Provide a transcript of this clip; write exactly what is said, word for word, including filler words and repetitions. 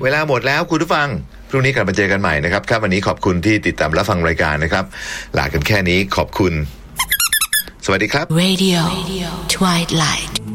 เวลาหมดแล้วคุณผู้ฟังพรุ่งนี้กลับมาเจอกันใหม่นะครับครับวันนี้ขอบคุณที่ติดตามรับฟังรายการนะครับลากันแค่นี้ขอบคุณสวัสดีครับ Radio Twilight